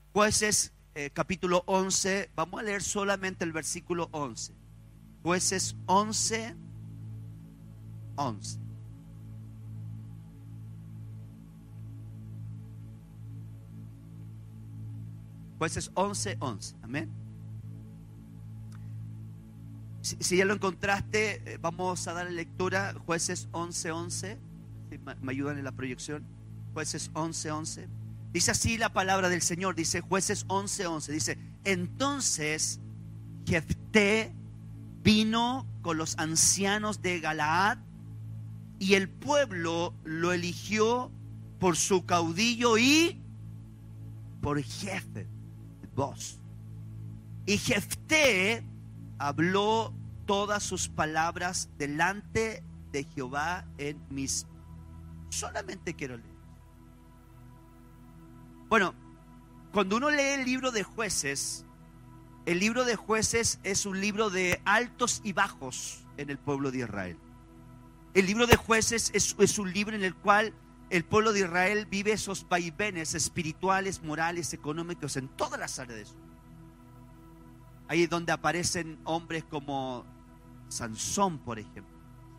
Jueces capítulo 11, vamos a leer solamente el versículo 11. Jueces 11, 11. Jueces 11, 11. Amén. Si ya lo encontraste, vamos a darle lectura. Jueces 11, 11. ¿Sí? ¿Me ayudan en la proyección? Jueces 11, 11. Dice así la palabra del Señor. Dice Jueces 11, 11. Dice: entonces Jefté vino con los ancianos de Galaad, y el pueblo lo eligió por su caudillo y por jefe de voz. Y Jefté habló todas sus palabras delante de Jehová en Mispa. Solamente quiero leer. Bueno, cuando uno lee el libro de Jueces, el libro de Jueces es un libro de altos y bajos en el pueblo de Israel. El libro de Jueces es un libro en el cual el pueblo de Israel vive esos vaivenes espirituales, morales, económicos, en todas las áreas de su vida. Ahí es donde aparecen hombres como Sansón, por ejemplo,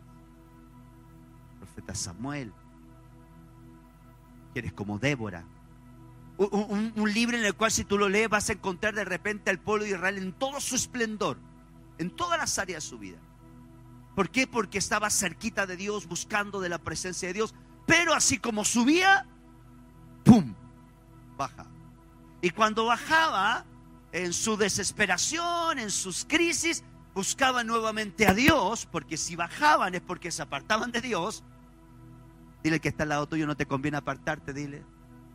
el profeta Samuel, quienes como Débora. Un libro en el cual, si tú lo lees, vas a encontrar de repente al pueblo de Israel en todo su esplendor, en todas las áreas de su vida. ¿Por qué? Porque estaba cerquita de Dios, buscando de la presencia de Dios. Pero así como subía, ¡pum!, bajaba. Y cuando bajaba, en su desesperación, en sus crisis, buscaban nuevamente a Dios, porque si bajaban es porque se apartaban de Dios. Dile que está al lado tuyo: no te conviene apartarte, dile.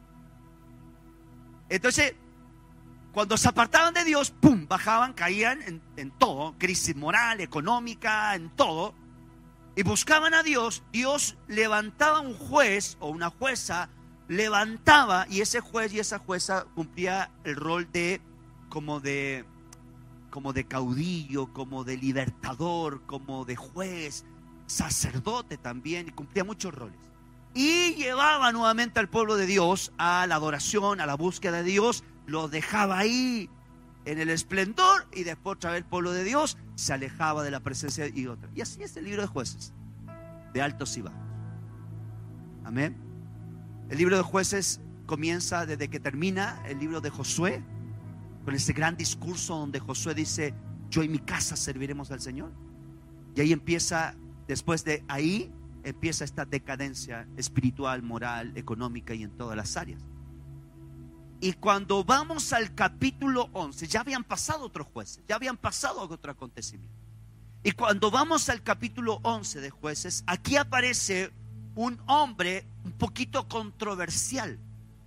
Entonces, cuando se apartaban de Dios, ¡pum!, bajaban, caían en todo, crisis moral, económica, en todo, y buscaban a Dios. Dios levantaba un juez o una jueza, levantaba, y ese juez y esa jueza cumplía el rol de como de caudillo, como de libertador, como de juez, sacerdote también, y cumplía muchos roles. Y llevaba nuevamente al pueblo de Dios a la adoración, a la búsqueda de Dios. Lo dejaba ahí en el esplendor, y después otra vez el pueblo de Dios se alejaba de la presencia y otra. Y así es el libro de Jueces, de altos y bajos. Amén. El libro de Jueces comienza desde que termina el libro de Josué, con ese gran discurso donde Josué dice: yo y mi casa serviremos al Señor. Y ahí empieza, después de ahí, empieza esta decadencia espiritual, moral, económica y en todas las áreas. Y cuando vamos al capítulo 11, ya habían pasado otros jueces, ya habían pasado otro acontecimiento. Y cuando vamos al capítulo 11 de Jueces, aquí aparece un hombre un poquito controversial.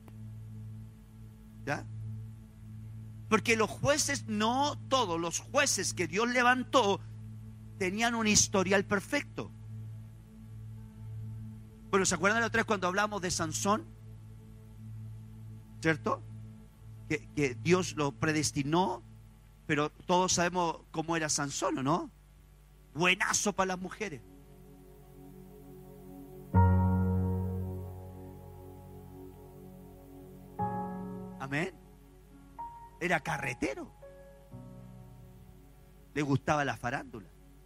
¿Ya? Porque los jueces, no todos los jueces que Dios levantó tenían un historial perfecto. Bueno, ¿se acuerdan de la otra vez cuando hablamos de Sansón? ¿Cierto? Que Dios lo predestinó, pero todos sabemos cómo era Sansón, ¿o no? Buenazo para las mujeres. Amén. Era carretero. Le gustaba la farándula.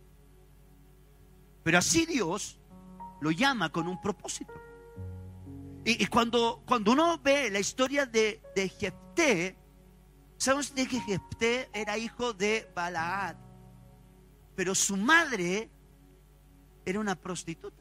Pero así Dios lo llama con un propósito. Y cuando uno ve la historia de Jefté, sabemos que Jefté era hijo de Balaad, pero su madre era una prostituta.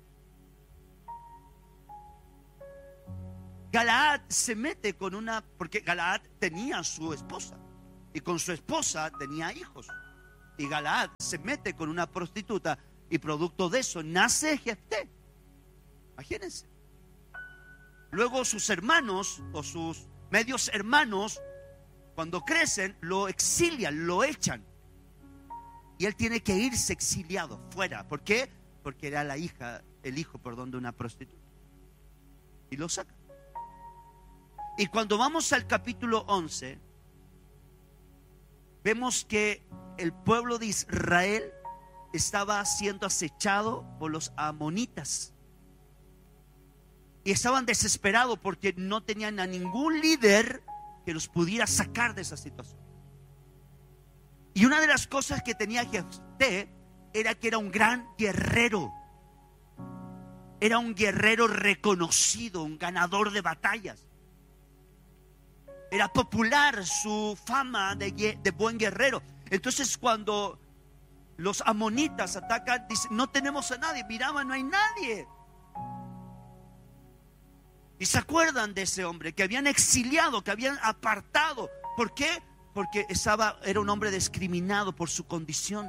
Galaad se mete con una, porque Galaad tenía a su esposa, y con su esposa tenía hijos, y Galaad se mete con una prostituta, y producto de eso nace Jefté. Imagínense. Luego sus hermanos o sus medios hermanos, cuando crecen, lo exilian, lo echan, y él tiene que irse exiliado fuera. ¿Por qué? Porque era el hijo de una prostituta, y lo sacan. Y cuando vamos al capítulo 11, vemos que el pueblo de Israel estaba siendo acechado por los amonitas. Y estaban desesperados porque no tenían a ningún líder que los pudiera sacar de esa situación. Y una de las cosas que tenía Jefté era que era un gran guerrero. Era un guerrero reconocido, un ganador de batallas. Era popular su fama de buen guerrero. Entonces cuando los amonitas atacan, dicen, no tenemos a nadie. Miraban, no hay nadie. Y se acuerdan de ese hombre que habían exiliado, que habían apartado. ¿Por qué? Porque era un hombre discriminado por su condición.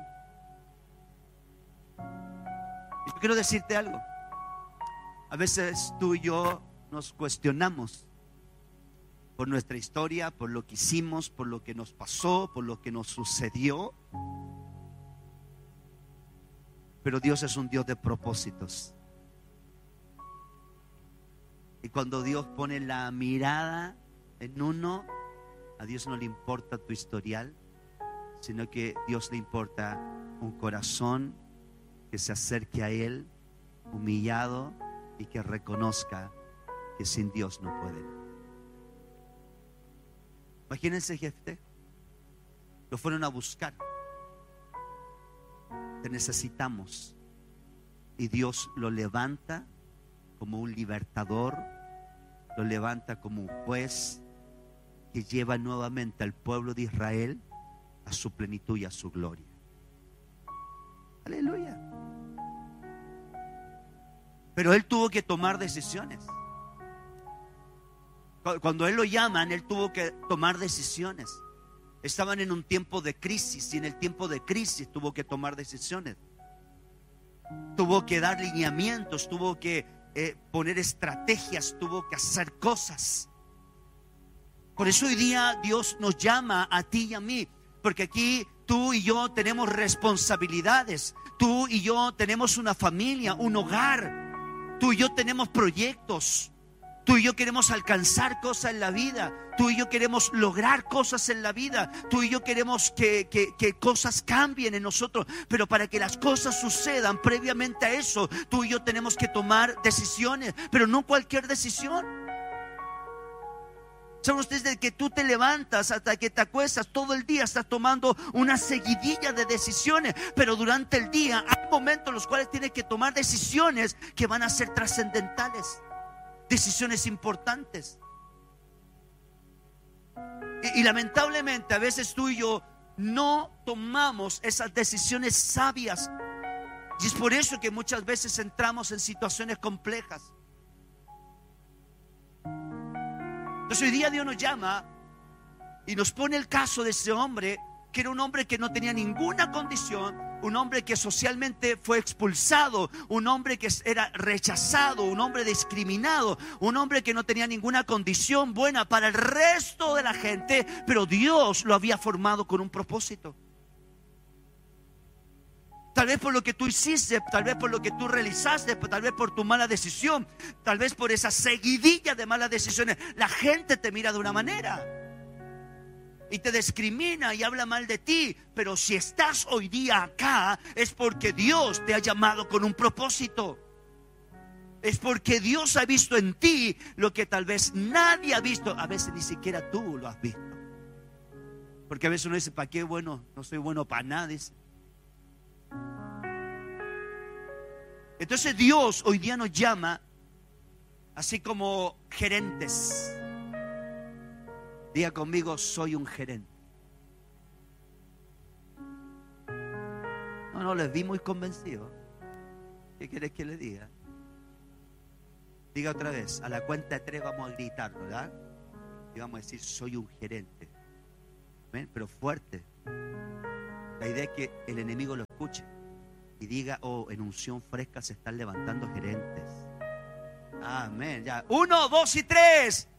Yo quiero decirte algo. A veces tú y yo nos cuestionamos por nuestra historia, por lo que hicimos, por lo que nos pasó, por lo que nos sucedió. Pero Dios es un Dios de propósitos. Y cuando Dios pone la mirada en uno, a Dios no le importa tu historial, sino que Dios le importa un corazón que se acerque a Él, humillado, y que reconozca que sin Dios no puede. Imagínense, Jefté, lo fueron a buscar. Te necesitamos. Y Dios lo levanta como un libertador, lo levanta como un juez que lleva nuevamente al pueblo de Israel a su plenitud y a su gloria. Aleluya. Pero él tuvo que tomar decisiones. Cuando él lo llaman, él tuvo que tomar decisiones. Estaban en un tiempo de crisis, y en el tiempo de crisis tuvo que tomar decisiones. Tuvo que dar lineamientos, tuvo que poner estrategias, tuvo que hacer cosas. Por eso hoy día Dios nos llama a ti y a mí, porque aquí tú y yo tenemos responsabilidades. Tú y yo tenemos una familia, un hogar. Tú y yo tenemos proyectos. Tú y yo queremos alcanzar cosas en la vida. Tú y yo queremos lograr cosas en la vida. Tú y yo queremos que cosas cambien en nosotros. Pero para que las cosas sucedan, previamente a eso, tú y yo tenemos que tomar decisiones. Pero no cualquier decisión. ¿Saben ustedes? Desde que tú te levantas hasta que te acuestas, todo el día estás tomando una seguidilla de decisiones. Pero durante el día hay momentos en los cuales tienes que tomar decisiones que van a ser trascendentales. Decisiones importantes. Y lamentablemente a veces tú y yo no tomamos esas decisiones sabias. Y es por eso que muchas veces entramos en situaciones complejas. Entonces hoy día Dios nos llama y nos pone el caso de ese hombre, que era un hombre que no tenía ninguna condición, un hombre que socialmente fue expulsado, un hombre que era rechazado, un hombre discriminado, un hombre que no tenía ninguna condición buena para el resto de la gente, pero Dios lo había formado con un propósito. Tal vez por lo que tú hiciste, tal vez por lo que tú realizaste, tal vez por tu mala decisión, tal vez por esa seguidilla de malas decisiones, la gente te mira de una manera y te discrimina y habla mal de ti. Pero si estás hoy día acá, es porque Dios te ha llamado con un propósito. Es porque Dios ha visto en ti lo que tal vez nadie ha visto. A veces ni siquiera tú lo has visto. Porque a veces uno dice, ¿para qué bueno? No soy bueno para nada, dice. Entonces Dios hoy día nos llama así como gerentes. Diga conmigo, soy un gerente. No les vi muy convencidos. ¿Qué quieres que le diga? Diga otra vez, a la cuenta de 3 vamos a gritar, ¿verdad? Y vamos a decir, soy un gerente. ¿Ven? Pero fuerte. La idea es que el enemigo lo escuche y diga, oh, en unción fresca se están levantando gerentes. Amén. Ya. 1, 2 y 3.